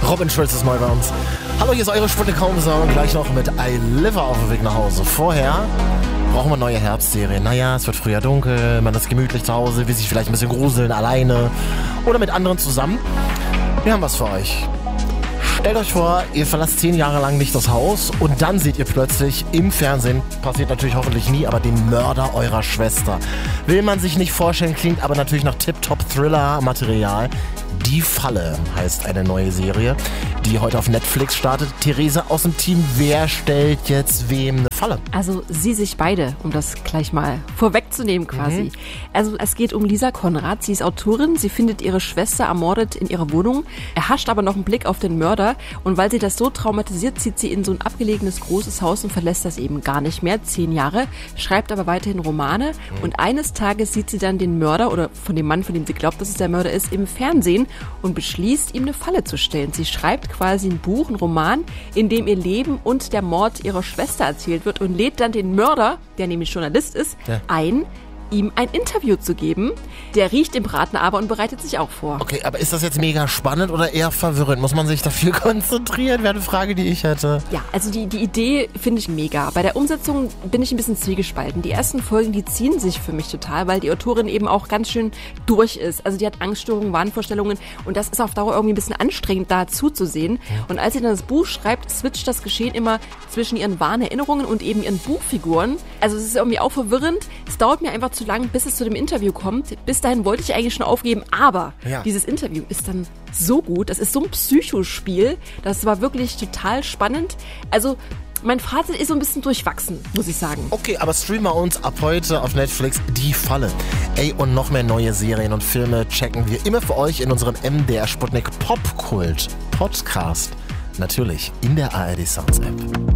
Robin Schulz ist neu bei uns. Hallo, hier ist eure Sputnik Homesong. Gleich noch mit I Live auf dem Weg nach Hause. Vorher brauchen wir neue Herbstserien. Naja, es wird früher dunkel, man ist gemütlich zu Hause, will sich vielleicht ein bisschen gruseln, alleine oder mit anderen zusammen. Wir haben was für euch. Stellt euch vor, ihr verlasst 10 Jahre lang nicht das Haus und dann seht ihr plötzlich im Fernsehen, passiert natürlich hoffentlich nie, aber den Mörder eurer Schwester. Will man sich nicht vorstellen, klingt aber natürlich nach Tip-Top-Thriller-Material. Die Falle heißt eine neue Serie, die heute auf Netflix startet. Therese aus dem Team, wer stellt jetzt wem eine Falle? Also sie sich beide, um das gleich mal vorwegzunehmen quasi. Also es geht um Lisa Konrad, sie ist Autorin, sie findet ihre Schwester ermordet in ihrer Wohnung, erhascht aber noch einen Blick auf den Mörder und weil sie das so traumatisiert, zieht sie in so ein abgelegenes großes Haus und verlässt das eben gar nicht mehr, 10 Jahre, schreibt aber weiterhin Romane und eines Tages sieht sie dann den Mörder oder von dem Mann, von dem sie glaubt, dass es der Mörder ist, im Fernsehen und beschließt, ihm eine Falle zu stellen. Sie schreibt quasi ein Buch, ein Roman, in dem ihr Leben und der Mord ihrer Schwester erzählt wird und lädt dann den Mörder, der nämlich Journalist ist, ein, ihm ein Interview zu geben. Der riecht im Braten aber und bereitet sich auch vor. Okay, aber ist das jetzt mega spannend oder eher verwirrend? Muss man sich dafür konzentrieren? Wäre eine Frage, die ich hätte. Ja, also die Idee finde ich mega. Bei der Umsetzung bin ich ein bisschen zwiegespalten. Die ersten Folgen, die ziehen sich für mich total, weil die Autorin eben auch ganz schön durch ist. Also die hat Angststörungen, Wahnvorstellungen und das ist auf Dauer irgendwie ein bisschen anstrengend, da zuzusehen. Und als sie dann das Buch schreibt, switcht das Geschehen immer zwischen ihren wahren Erinnerungen und eben ihren Buchfiguren. Also es ist irgendwie auch verwirrend. Es dauert mir einfach zu lang, bis es zu dem Interview kommt. Bis dahin wollte ich eigentlich schon aufgeben, aber dieses Interview ist dann so gut. Das ist so ein Psychospiel. Das war wirklich total spannend. Also mein Fazit ist so ein bisschen durchwachsen, muss ich sagen. Okay, aber streamen wir uns ab heute auf Netflix Die Falle. Ey, und noch mehr neue Serien und Filme checken wir immer für euch in unserem MDR Sputnik Popkult Podcast. Natürlich in der ARD Sounds App.